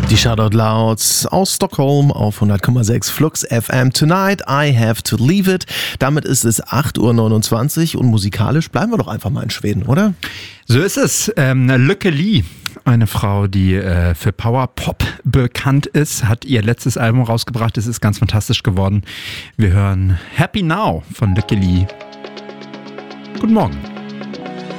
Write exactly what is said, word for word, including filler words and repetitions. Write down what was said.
Die Shoutout Louds aus Stockholm auf hundert Komma sechs Flux F M. Tonight I have to leave it. Damit ist es acht Uhr neunundzwanzig und musikalisch bleiben wir doch einfach mal in Schweden, oder? So ist es. Ähm, Lykke Li, eine Frau, die äh, für Power Pop bekannt ist, hat ihr letztes Album rausgebracht. Es ist ganz fantastisch geworden. Wir hören Happy Now von Lykke Li. Guten Morgen.